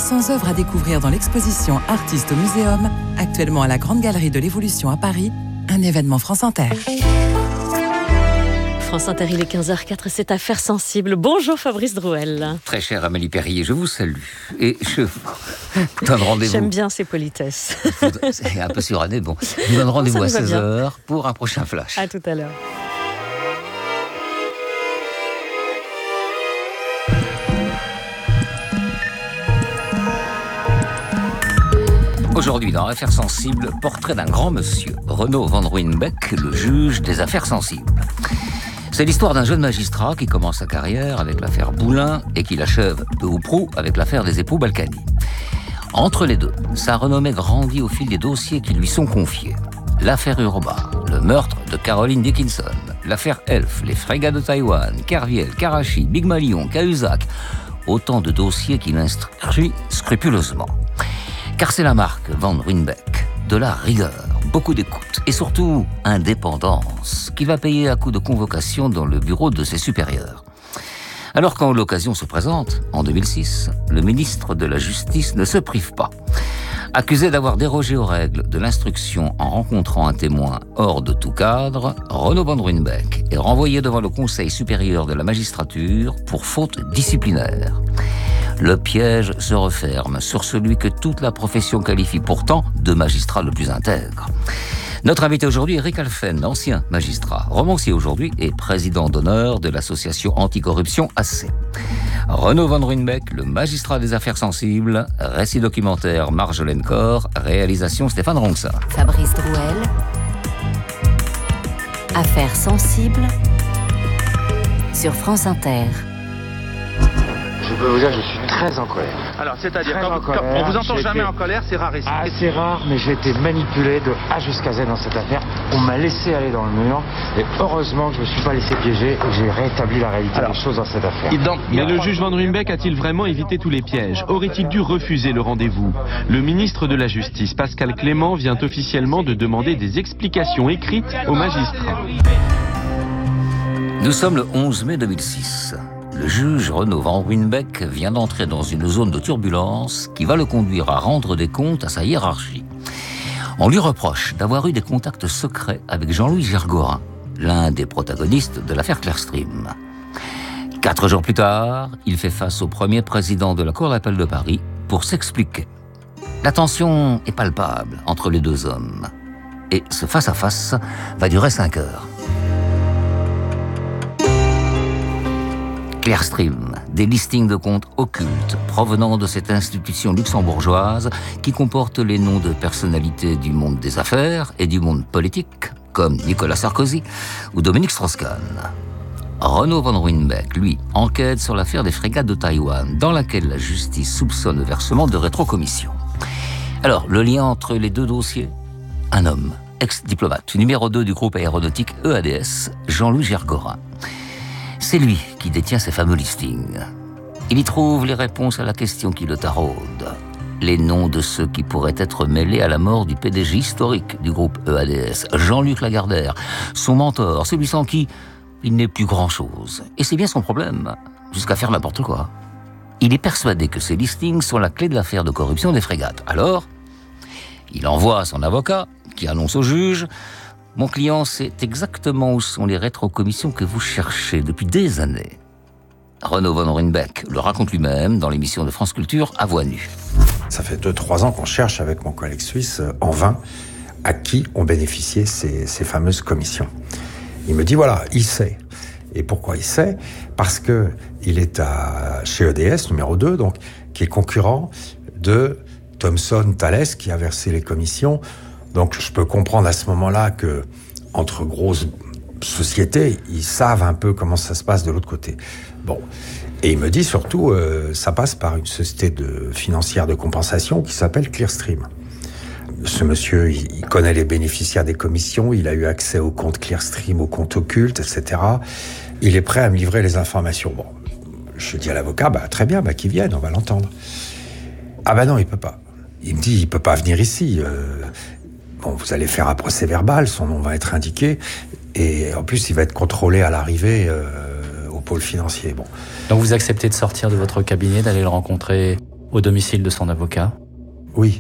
200 œuvres à découvrir dans l'exposition Artistes au Muséum, actuellement à la Grande Galerie de l'Évolution à Paris, un événement France Inter. France Inter, il est 15h04 et c'est Affaires sensibles. Bonjour Fabrice Drouel. Très chère Amélie Perrier, je vous salue. Et je vous donne rendez-vous. J'aime bien ces politesses. C'est un peu suranné, bon. Je vous donne rendez-vous à 16h pour un prochain flash. À tout à l'heure. Aujourd'hui, dans Affaires sensibles, portrait d'un grand monsieur, Renaud Van Ruijnbeek, le juge des affaires sensibles. C'est l'histoire d'un jeune magistrat qui commence sa carrière avec l'affaire Boulin et qui l'achève peu ou prou avec l'affaire des époux Balkany. Entre les deux, sa renommée grandit au fil des dossiers qui lui sont confiés. L'affaire Urbain, le meurtre de Caroline Dickinson, l'affaire Elf, les frégates de Taïwan, Kerviel, Karachi, Big Malion, Cahuzac, autant de dossiers qu'il instruit scrupuleusement. Car c'est la marque Van Ruijnbeek de la rigueur, beaucoup d'écoute et surtout indépendance qui va payer à coup de convocation dans le bureau de ses supérieurs. Alors quand l'occasion se présente, en 2006, le ministre de la Justice ne se prive pas. Accusé d'avoir dérogé aux règles de l'instruction en rencontrant un témoin hors de tout cadre, Renaud Van Ruijnbeek est renvoyé devant le Conseil supérieur de la magistrature pour faute disciplinaire. Le piège se referme sur celui que toute la profession qualifie pourtant de magistrat le plus intègre. Notre invité aujourd'hui est Eric Alphen, ancien magistrat, romancier aujourd'hui et président d'honneur de l'association anticorruption AC. Renaud Van Ruijnbeek, le magistrat des affaires sensibles, récit documentaire Marjolaine Corr, réalisation Stéphane Ronxa. Fabrice Drouel, Affaires sensibles sur France Inter. Je peux vous dire, je suis très en colère. Alors, c'est-à-dire, Très quand on vous entend j'ai jamais été- en colère, c'est rarissime. Ah, c'est rare, mais j'ai été manipulé de A jusqu'à Z dans cette affaire. On m'a laissé aller dans le mur, et heureusement que je ne me suis pas laissé piéger et que j'ai rétabli la réalité des choses dans cette affaire. Mais le juge Van Ruijnbeek a-t-il vraiment évité tous les pièges? Aurait-il dû refuser le rendez-vous? Le ministre de la Justice, Pascal Clément, vient officiellement de demander des explications écrites aux magistrats. Nous sommes le 11 mai 2006. Le juge Renaud Van Ruijnbeek vient d'entrer dans une zone de turbulence qui va le conduire à rendre des comptes à sa hiérarchie. On lui reproche d'avoir eu des contacts secrets avec Jean-Louis Gergorin, l'un des protagonistes de l'affaire Clearstream. 4 jours plus tard, il fait face au premier président de la Cour d'appel de Paris pour s'expliquer. La tension est palpable entre les deux hommes. Et ce face-à-face va durer 5 heures. Clearstream, des listings de comptes occultes provenant de cette institution luxembourgeoise qui comporte les noms de personnalités du monde des affaires et du monde politique, comme Nicolas Sarkozy ou Dominique Strauss-Kahn. Renaud Van Ruijnbeek, lui, enquête sur l'affaire des frégates de Taïwan, dans laquelle la justice soupçonne le versement de rétrocommissions. Alors, le lien entre les deux dossiers? Un homme, ex-diplomate, numéro 2 du groupe aéronautique EADS, Jean-Louis Gergorin. C'est lui qui détient ces fameux listings. Il y trouve les réponses à la question qui le taraude. Les noms de ceux qui pourraient être mêlés à la mort du PDG historique du groupe EADS, Jean-Luc Lagardère, son mentor, celui sans qui il n'est plus grand-chose. Et c'est bien son problème, jusqu'à faire n'importe quoi. Il est persuadé que ces listings sont la clé de l'affaire de corruption des frégates. Alors, il envoie son avocat, qui annonce au juge: mon client sait exactement où sont les rétrocommissions que vous cherchez depuis des années. Renaud Van Ruijnbeek le raconte lui-même dans l'émission de France Culture à Voix nue. Ça fait 2-3 ans qu'on cherche avec mon collègue suisse en vain à qui ont bénéficié ces fameuses commissions. Il me dit voilà, il sait. Et pourquoi il sait? Parce que il est chez EDS, numéro 2, donc, qui est concurrent de Thomson Thales, qui a versé les commissions. Donc je peux comprendre à ce moment-là que, entre grosses sociétés, ils savent un peu comment ça se passe de l'autre côté. Bon. Et il me dit surtout, ça passe par une société financière de compensation qui s'appelle Clearstream. Ce monsieur, il connaît les bénéficiaires des commissions, il a eu accès aux comptes Clearstream, aux comptes occultes, etc. Il est prêt à me livrer les informations. Bon, je dis à l'avocat, très bien, qu'il vienne, on va l'entendre. Ah non, il peut pas. Il me dit, il peut pas venir ici. Vous allez faire un procès verbal, son nom va être indiqué, et en plus, il va être contrôlé à l'arrivée au pôle financier. Bon. Donc vous acceptez de sortir de votre cabinet, d'aller le rencontrer au domicile de son avocat? Oui.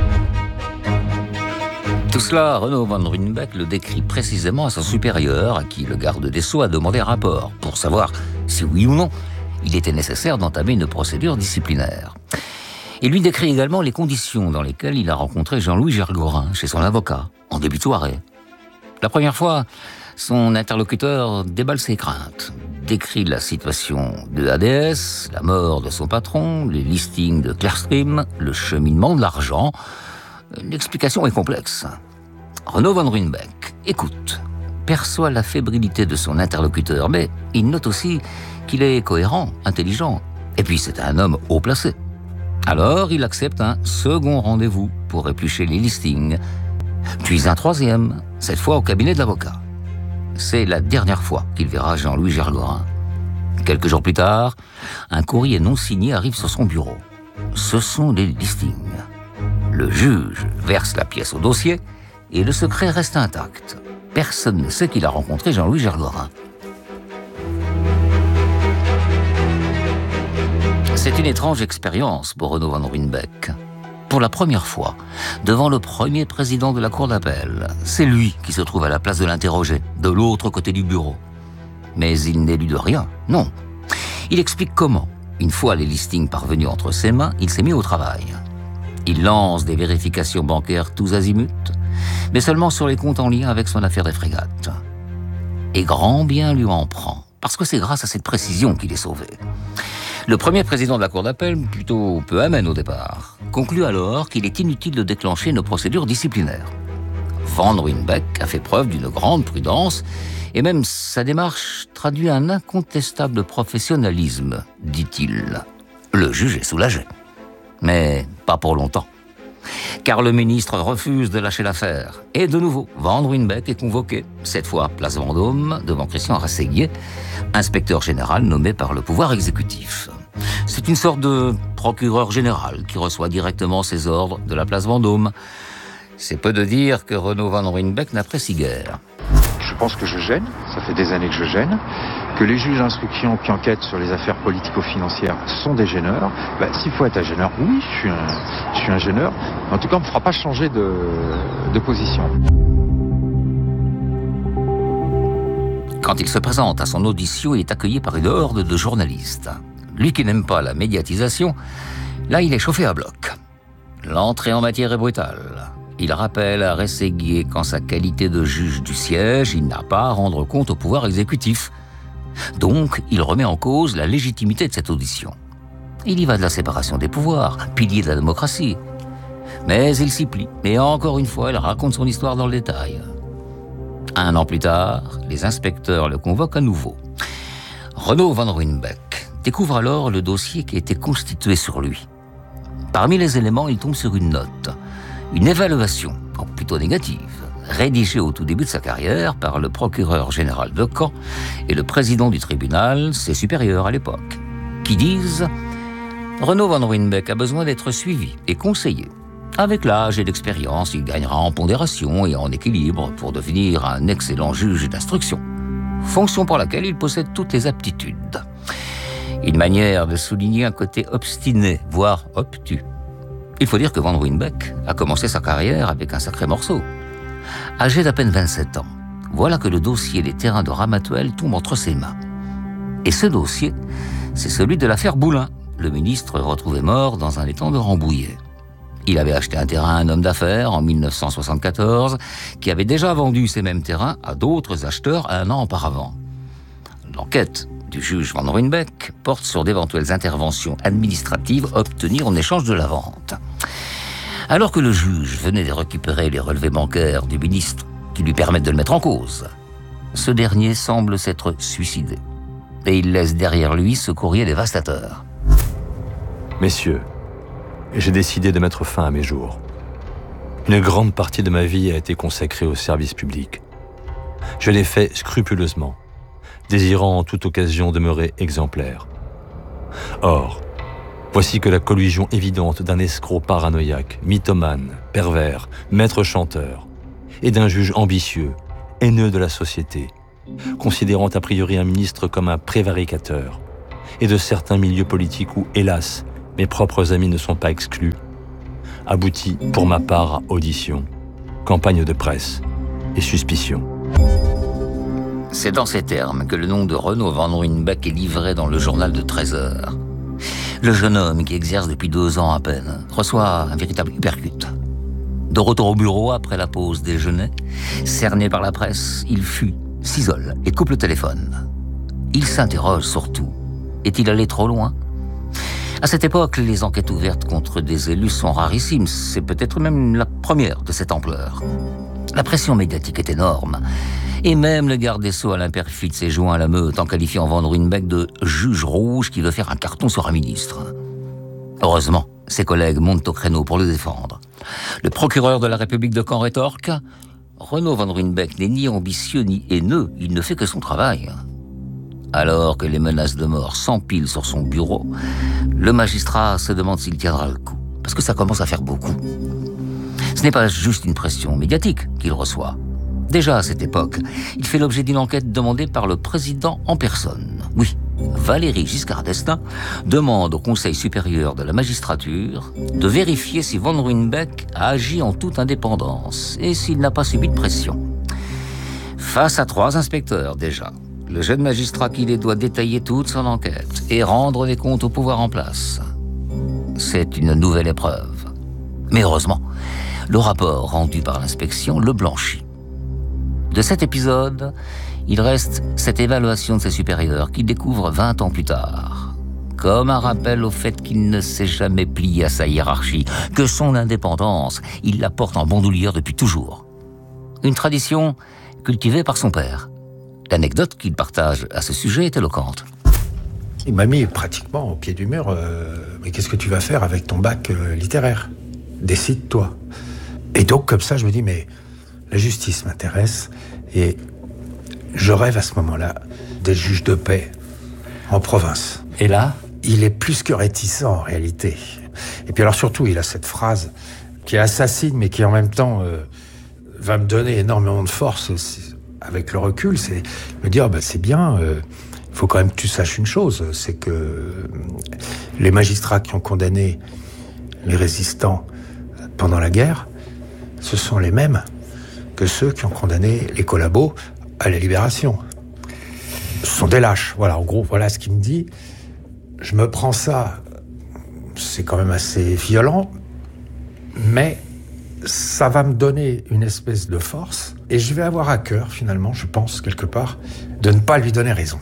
Tout cela, Renaud van Ruynbeck le décrit précisément à son supérieur, à qui le garde des Sceaux a demandé un rapport, pour savoir si oui ou non il était nécessaire d'entamer une procédure disciplinaire. Il lui décrit également les conditions dans lesquelles il a rencontré Jean-Louis Gergorin chez son avocat, en début de soirée. La première fois, son interlocuteur déballe ses craintes, décrit la situation de ADS, la mort de son patron, les listings de Clearstream, le cheminement de l'argent. L'explication est complexe. Renaud van Ruynbeck écoute, perçoit la fébrilité de son interlocuteur, mais il note aussi qu'il est cohérent, intelligent, et puis c'est un homme haut placé. Alors il accepte un second rendez-vous pour éplucher les listings, puis un troisième, cette fois au cabinet de l'avocat. C'est la dernière fois qu'il verra Jean-Louis Gergorin. Quelques jours plus tard, un courrier non signé arrive sur son bureau. Ce sont les listings. Le juge verse la pièce au dossier et le secret reste intact. Personne ne sait qu'il a rencontré Jean-Louis Gergorin. C'est une étrange expérience pour Renaud van Ruynbeck. Pour la première fois, devant le premier président de la cour d'appel, c'est lui qui se trouve à la place de l'interrogé, de l'autre côté du bureau. Mais il n'élude rien, non. Il explique comment, une fois les listings parvenus entre ses mains, il s'est mis au travail. Il lance des vérifications bancaires tous azimuts, mais seulement sur les comptes en lien avec son affaire des frégates. Et grand bien lui en prend, parce que c'est grâce à cette précision qu'il est sauvé. Le premier président de la cour d'appel, plutôt peu amène au départ, conclut alors qu'il est inutile de déclencher une procédure disciplinaire. Van Ruynbeck a fait preuve d'une grande prudence et même sa démarche traduit un incontestable professionnalisme, dit-il. Le juge est soulagé. Mais pas pour longtemps. Car le ministre refuse de lâcher l'affaire. Et de nouveau, Van Ruynbeck est convoqué, cette fois place Vendôme, devant Christian Rasséguier, inspecteur général nommé par le pouvoir exécutif. C'est une sorte de procureur général qui reçoit directement ses ordres de la place Vendôme. C'est peu de dire que Renaud van Ruynbeck n'apprécie guère. Je pense que je gêne, ça fait des années que je gêne, que les juges d'instruction qui enquêtent sur les affaires politico-financières sont des gêneurs. S'il faut être un gêneur, oui, je suis un gêneur. En tout cas, on ne me fera pas changer de position. Quand il se présente à son audition, il est accueilli par une horde de journalistes. Lui qui n'aime pas la médiatisation, là il est chauffé à bloc. L'entrée en matière est brutale. Il rappelle à Rasséguier qu'en sa qualité de juge du siège, il n'a pas à rendre compte au pouvoir exécutif. Donc, il remet en cause la légitimité de cette audition. Il y va de la séparation des pouvoirs, pilier de la démocratie. Mais il s'y plie, et encore une fois, il raconte son histoire dans le détail. Un an plus tard, les inspecteurs le convoquent à nouveau. Renaud van Ruynbeck découvre alors le dossier qui a été constitué sur lui. Parmi les éléments, il tombe sur une note, une évaluation, plutôt négative, rédigée au tout début de sa carrière par le procureur général de Caen et le président du tribunal, ses supérieurs à l'époque, qui disent « Renaud van Ruynbeck a besoin d'être suivi et conseillé. Avec l'âge et l'expérience, il gagnera en pondération et en équilibre pour devenir un excellent juge d'instruction, fonction pour laquelle il possède toutes les aptitudes. » Une manière de souligner un côté obstiné, voire obtus. Il faut dire que Van Ruynbeck a commencé sa carrière avec un sacré morceau. Âgé d'à peine 27 ans, voilà que le dossier des terrains de Ramatuelle tombe entre ses mains. Et ce dossier, c'est celui de l'affaire Boulin, le ministre retrouvé mort dans un étang de Rambouillet. Il avait acheté un terrain à un homme d'affaires en 1974, qui avait déjà vendu ces mêmes terrains à d'autres acheteurs un an auparavant. L'enquête du juge Van Ruynbeck porte sur d'éventuelles interventions administratives obtenues en échange de la vente. Alors que le juge venait de récupérer les relevés bancaires du ministre qui lui permettent de le mettre en cause, ce dernier semble s'être suicidé. Et il laisse derrière lui ce courrier dévastateur. Messieurs, j'ai décidé de mettre fin à mes jours. Une grande partie de ma vie a été consacrée au service public. Je l'ai fait scrupuleusement, désirant en toute occasion demeurer exemplaire. Or, voici que la collusion évidente d'un escroc paranoïaque, mythomane, pervers, maître chanteur, et d'un juge ambitieux, haineux de la société, considérant a priori un ministre comme un prévaricateur, et de certains milieux politiques où, hélas, Mes propres amis ne sont pas exclus. Aboutit, pour ma part, à audition, campagne de presse et suspicion. C'est dans ces termes que le nom de Renaud Van Ruynbeck est livré dans le journal de 13 heures. Le jeune homme, qui exerce depuis 2 ans à peine, reçoit un véritable uppercut. De retour au bureau après la pause déjeuner, cerné par la presse, il fuit, s'isole et coupe le téléphone. Il s'interroge surtout. Est-il allé trop loin ? À cette époque, les enquêtes ouvertes contre des élus sont rarissimes. C'est peut-être même la première de cette ampleur. La pression médiatique est énorme. Et même le garde des Sceaux Alain Peyrefitte s'est joint à la meute en qualifiant Van Ruynbeck de juge rouge qui veut faire un carton sur un ministre. Heureusement, ses collègues montent au créneau pour le défendre. Le procureur de la République de Caen rétorque « Renaud Van Ruynbeck n'est ni ambitieux ni haineux, il ne fait que son travail ». Alors que les menaces de mort s'empilent sur son bureau, le magistrat se demande s'il tiendra le coup, parce que ça commence à faire beaucoup. Ce n'est pas juste une pression médiatique qu'il reçoit. Déjà à cette époque, il fait l'objet d'une enquête demandée par le président en personne. Oui, Valéry Giscard d'Estaing demande au Conseil supérieur de la magistrature de vérifier si Van Ruynbeck a agi en toute indépendance et s'il n'a pas subi de pression. Face à 3 inspecteurs déjà, le jeune magistrat qui les doit détailler toute son enquête et rendre des comptes au pouvoir en place. C'est une nouvelle épreuve. Mais heureusement, le rapport rendu par l'inspection le blanchit. De cet épisode, il reste cette évaluation de ses supérieurs qu'il découvre 20 ans plus tard. Comme un rappel au fait qu'il ne s'est jamais plié à sa hiérarchie, que son indépendance, il la porte en bandoulière depuis toujours. Une tradition cultivée par son père. L'anecdote qu'il partage à ce sujet est éloquente. Il m'a mis pratiquement au pied du mur. Mais qu'est-ce que tu vas faire avec ton bac littéraire ? Décide-toi. Et donc, comme ça, je me dis, mais la justice m'intéresse. Et je rêve à ce moment-là d'être juge de paix en province. Et là ? Il est plus que réticent en réalité. Et puis alors surtout, il a cette phrase qui est assassine, mais qui en même temps va me donner énormément de force. Avec le recul, c'est me dire, c'est bien, il faut quand même que tu saches une chose, c'est que les magistrats qui ont condamné les résistants pendant la guerre, ce sont les mêmes que ceux qui ont condamné les collabos à la libération. Ce sont des lâches. Voilà, en gros, voilà ce qu'il me dit. Je me prends ça, c'est quand même assez violent, mais ça va me donner une espèce de force et je vais avoir à cœur, finalement, je pense, quelque part, de ne pas lui donner raison.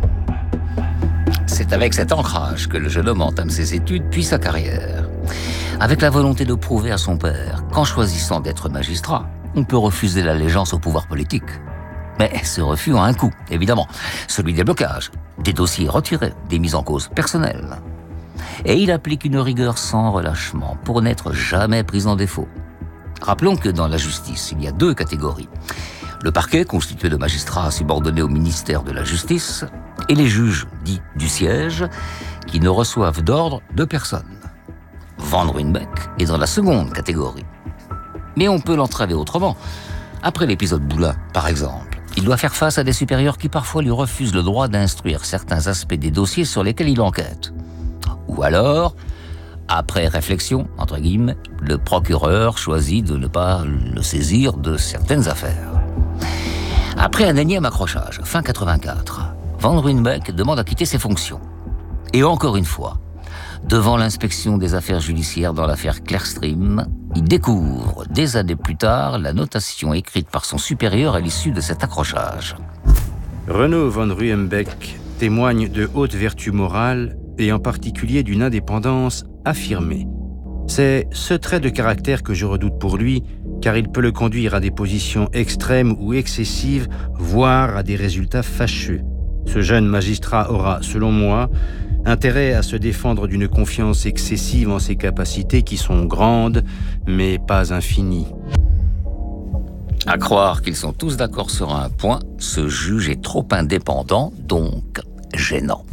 C'est avec cet ancrage que le jeune homme entame ses études puis sa carrière. Avec la volonté de prouver à son père qu'en choisissant d'être magistrat, on peut refuser l'allégeance au pouvoir politique. Mais ce refus a un coût, évidemment. Celui des blocages, des dossiers retirés, des mises en cause personnelles. Et il applique une rigueur sans relâchement pour n'être jamais pris en défaut. Rappelons que dans la justice, il y a 2 catégories. Le parquet, constitué de magistrats subordonnés au ministère de la Justice, et les juges, dits du siège, qui ne reçoivent d'ordre de personne. Van Ruynbeck est dans la seconde catégorie. Mais on peut l'entraver autrement. Après l'épisode Boulin, par exemple, il doit faire face à des supérieurs qui parfois lui refusent le droit d'instruire certains aspects des dossiers sur lesquels il enquête. Ou alors, après réflexion, entre guillemets, le procureur choisit de ne pas le saisir de certaines affaires. Après un énième accrochage, fin 84, Van Ruynbeck demande à quitter ses fonctions. Et encore une fois, devant l'inspection des affaires judiciaires dans l'affaire Clearstream, il découvre, des années plus tard, la notation écrite par son supérieur à l'issue de cet accrochage. Renaud Van Ruynbeck témoigne de hautes vertus morales et en particulier d'une indépendance affirmée. C'est ce trait de caractère que je redoute pour lui, car il peut le conduire à des positions extrêmes ou excessives, voire à des résultats fâcheux. Ce jeune magistrat aura, selon moi, intérêt à se défendre d'une confiance excessive en ses capacités qui sont grandes, mais pas infinies. À croire qu'ils sont tous d'accord sur un point, ce juge est trop indépendant, donc gênant.